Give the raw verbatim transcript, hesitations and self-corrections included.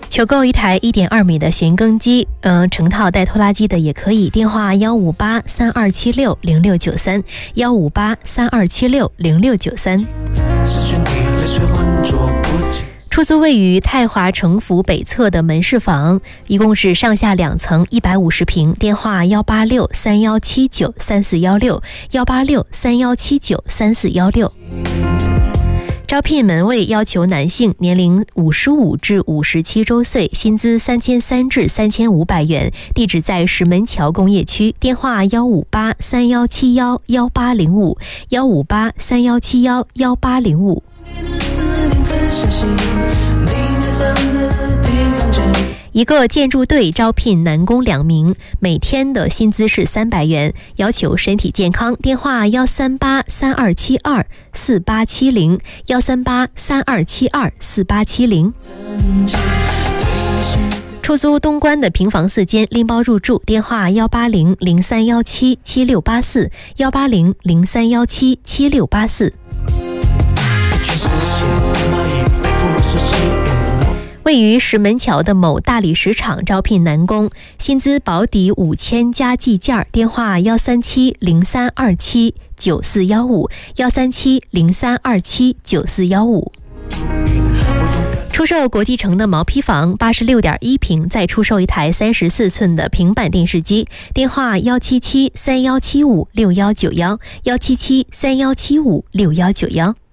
求购一台 一点二米的旋耕机，嗯、呃，成套带拖拉机的也可以。电话幺五八三二七六零六九三，幺五八三二七六零六九三。出租位于太华城府北侧的门市房，一共是上下两层，一百五十平。电话幺八六三幺七九三四幺六，幺八六三幺七九三四幺六。招聘门卫，要求男性，年龄五十五至五十七周岁，薪资三千三至三千五百元，地址在石门桥工业区。电话幺五八三幺七幺幺八零五，幺五八三幺七幺幺八零五。一个建筑队招聘男工两名，每天的薪资是三百元，要求身体健康。电话幺三八三二七二四八七零，幺三八三二七二四八七零。出租东关的平房四间，拎包入住。电话幺八零零三幺七七六八四，幺八零零三幺七七六八四。位于石门桥的某大理石厂招聘男工，薪资保底五千加计件。电话幺三七零三二七九四幺五，幺三七零三二七九四幺五。出售国际城的毛坯房，八十六点一平，再出售一台三十四寸的平板电视机。电话幺七七三幺七五六幺九幺，幺七七三幺七五六幺九幺。